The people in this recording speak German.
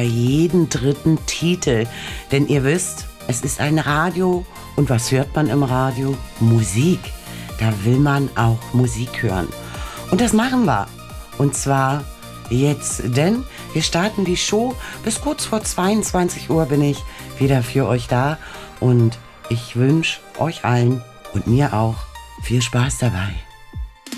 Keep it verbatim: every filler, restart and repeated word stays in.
jeden dritten Titel. Denn ihr wisst, es ist ein Radio. Und was hört man im Radio? Musik. Da will man auch Musik hören. Und das machen wir. Und zwar jetzt, denn wir starten die Show. Bis kurz vor zweiundzwanzig Uhr bin ich wieder für euch da. Und ich wünsche euch allen und mir auch viel Spaß dabei.